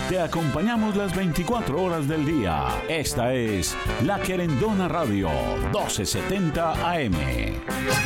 Te acompañamos las 24 horas del día. Esta es La Querendona Radio, 1270 AM.